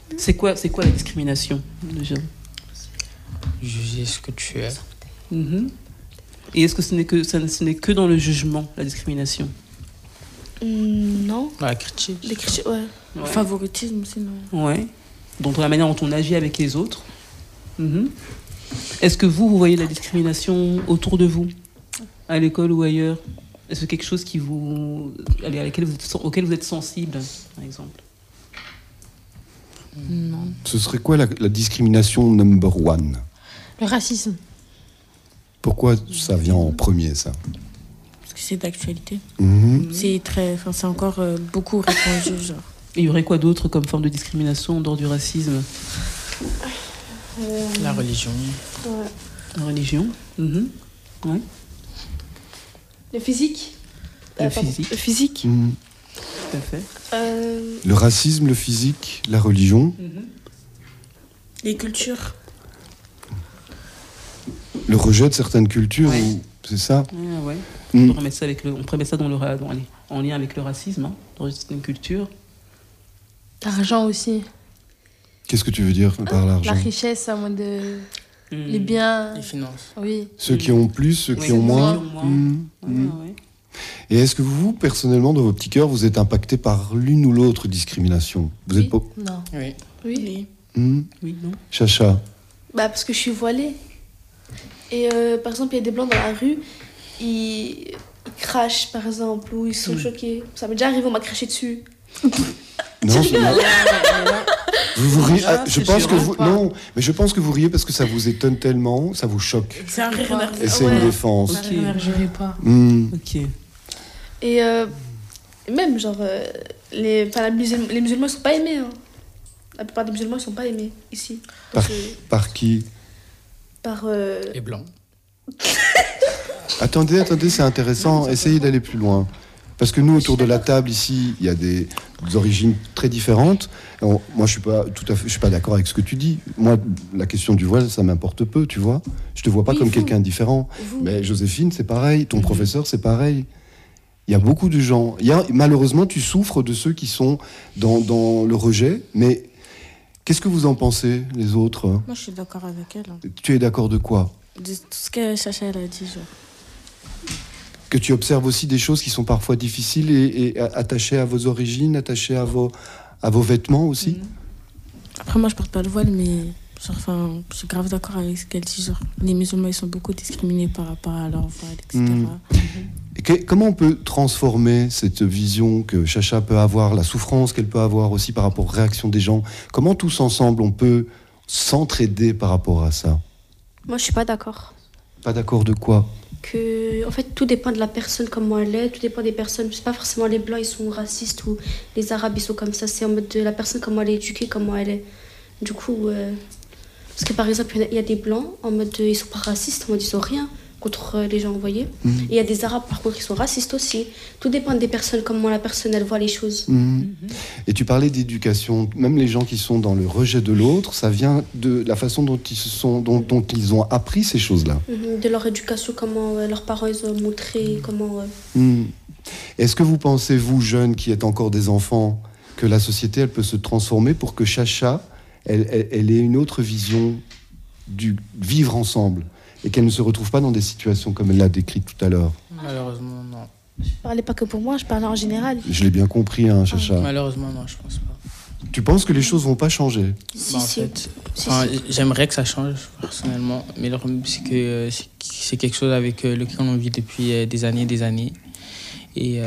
C'est quoi la discrimination déjà? Juger ce que tu es. Et est-ce que ce n'est que dans le jugement, la discrimination? Non. La critique. Les critiques, ouais. Le favoritisme aussi, non. Ouais. Donc la manière dont on agit avec les autres. Est-ce que vous voyez la discrimination autour de vous, à l'école ou ailleurs? Est-ce que quelque chose auquel vous êtes sensible, par exemple? Non. Ce serait quoi la discrimination number one? Le racisme. Pourquoi ça vient en premier, ça? Parce que c'est d'actualité. C'est encore beaucoup répandu, genre. Et il y aurait quoi d'autre comme forme de discrimination en dehors du racisme? La religion. Ouais. La religion. Ouais. Le physique. Le physique. Le physique. Tout à fait. Le racisme, le physique, la religion. Les cultures. Le rejet de certaines cultures, Ouais. c'est ça? Ah, ouais. On pourrait mettre ça en lien avec le racisme, dans une culture. L'argent aussi. Qu'est-ce que tu veux dire par l'argent? La richesse, à moins de... Les biens. Les finances. Oui. Ceux qui ont plus, ceux qui ont moins. Ouais. Et est-ce que vous, personnellement, dans vos petits cœurs, vous êtes impacté par l'une ou l'autre discrimination? Vous êtes pas... Non. Oui. Oui. Oui, non. Chacha. Parce que je suis voilée. Et par exemple, il y a des blancs dans la rue, ils crachent, par exemple, ou ils sont choqués. Ça m'est déjà arrivé, on m'a craché dessus. Non, vous riez. Je pense que vous. pas. Non, mais je pense que vous riez parce que ça vous étonne tellement, ça vous choque. C'est un rire nerveux. Et c'est une défense. Un rire nerveux, je ris pas. Ok. Et même, genre, les musulmans, ils sont pas aimés. Hein. La plupart des musulmans, ils sont pas aimés ici. Par qui? Par... Les blancs. Attendez, c'est intéressant. Essayez d'aller plus loin. Parce que nous, autour de la table, ici, il y a des origines très différentes. Alors, moi, je suis pas d'accord avec ce que tu dis. Moi, la question du voile, ça m'importe peu, tu vois. Je te vois pas comme quelqu'un de différent. Mais Joséphine, c'est pareil. Ton professeur, c'est pareil. Il y a beaucoup de gens. Malheureusement, tu souffres de ceux qui sont dans le rejet. Mais qu'est-ce que vous en pensez, les autres? Moi, je suis d'accord avec elle. Hein. Tu es d'accord de quoi? De tout ce que Chacha elle a dit, genre. Que tu observes aussi des choses qui sont parfois difficiles et attachées à vos origines, attachées à vos vêtements aussi. Après, moi, je porte pas le voile, mais je suis grave d'accord avec ce qu'elle dit. Genre, les musulmans, ils sont beaucoup discriminés par rapport à leur voile, etc. Et comment on peut transformer cette vision que Chacha peut avoir, la souffrance qu'elle peut avoir aussi par rapport aux réactions des gens? Comment tous ensemble, on peut s'entraider par rapport à ça? Moi, je suis pas d'accord. Pas d'accord de quoi? En fait, tout dépend de la personne, comment elle est, tout dépend des personnes. C'est pas forcément les blancs, ils sont racistes ou les arabes, ils sont comme ça. C'est en mode de la personne, comment elle est éduquée, comment elle est. Du coup, parce que par exemple, il y a des blancs, en mode ils sont pas racistes, en mode ils ont rien contre les gens envoyés. Et il y a des arabes, par contre, qui sont racistes aussi. Tout dépend des personnes, comment la personne, elle voit les choses. Et tu parlais d'éducation. Même les gens qui sont dans le rejet de l'autre, ça vient de la façon dont ils ont appris ces choses-là. De leur éducation, comment leurs parents, ils ont montré, comment... Est-ce que vous pensez, vous, jeunes, qui êtes encore des enfants, que la société, elle peut se transformer pour que Chacha, elle ait une autre vision du vivre ensemble et qu'elle ne se retrouve pas dans des situations comme elle l'a décrite tout à l'heure? Malheureusement, non. Je parlais pas que pour moi, je parlais en général. Je l'ai bien compris, hein, Chacha. Malheureusement, non, je pense pas. Tu penses que les choses vont pas changer? En fait, j'aimerais que ça change, personnellement. Mais le problème, c'est que c'est quelque chose avec lequel on vit depuis des années. Et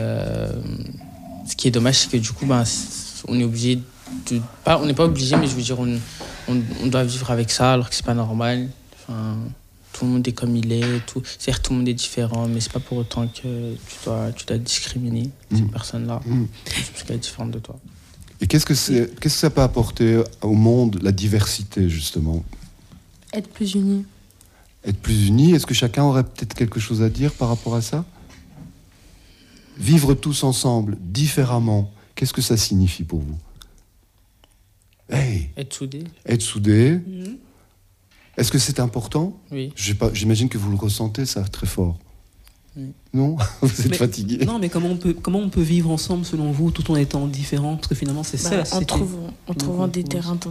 ce qui est dommage, c'est que du coup, on est obligé de... on n'est pas obligé, mais je veux dire, on doit vivre avec ça, alors que c'est pas normal. Enfin, tout le monde est comme il est. Certes, tout le monde est différent, mais c'est pas pour autant que tu dois discriminer cette personne-là. Parce qu'elle est différente de toi. Et qu'est-ce que ça peut apporter au monde, la diversité, justement? Être plus unis. Être plus unis. Est-ce que chacun aurait peut-être quelque chose à dire par rapport à ça? Vivre tous ensemble, différemment, qu'est-ce que ça signifie pour vous? Hey. Être soudé. Être soudé. Est-ce que c'est important? Oui. J'imagine que vous le ressentez, ça, très fort. Oui. Non? Vous êtes fatigué. Non, mais comment on peut vivre ensemble, selon vous, tout en étant différents? Parce que finalement, c'est ça, la société. En trouvant des terrains